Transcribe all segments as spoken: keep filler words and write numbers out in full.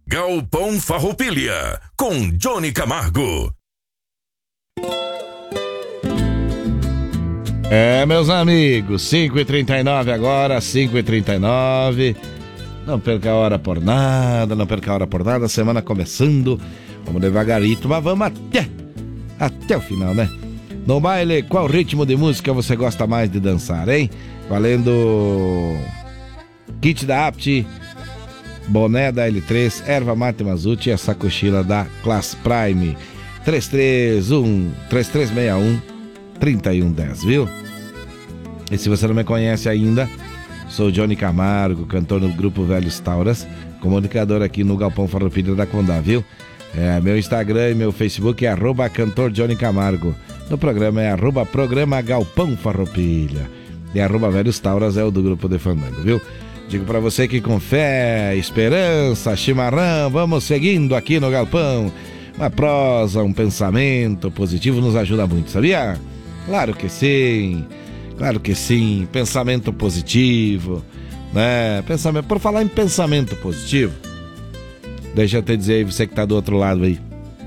Galpão Farroupilha, com Johnny Camargo. É, meus amigos, cinco e trinta e nove agora, cinco e trinta e nove. Não perca a hora por nada, não perca a hora por nada. Semana começando, vamos devagarito, mas vamos até, até o final, né? No baile, qual ritmo de música você gosta mais de dançar, hein? Valendo kit da Apt, boné da L três, erva mate Mazuti e essa cochila da Class Prime. três três um, três três seis um, três um um zero, viu? E se você não me conhece ainda, sou Johnny Camargo, cantor do grupo Velhos Tauras, comunicador aqui no Galpão Farroupilha da Condá, viu? É, meu Instagram e meu Facebook é arroba cantor Johnny Camargo. No programa é arroba programa Galpão Farroupilha. E arroba Velhos Tauras é o do grupo de Fandango, viu? Digo pra você que com fé, esperança, chimarrão, vamos seguindo aqui no Galpão. Uma prosa, um pensamento positivo nos ajuda muito, sabia? Claro que sim, claro que sim, pensamento positivo, né? Pensamento, por falar em pensamento positivo, deixa eu te dizer aí, você que tá do outro lado aí.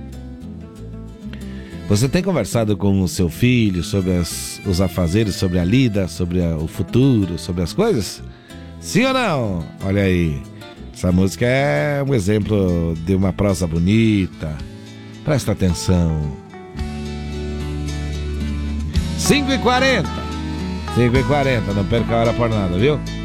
Você tem conversado com o seu filho sobre as, os afazeres, sobre a lida, sobre a, o futuro, sobre as coisas? Sim ou não? Olha aí, essa música é um exemplo de uma prosa bonita. Presta atenção. cinco e quarenta, cinco e quarenta, não perca a hora por nada, viu?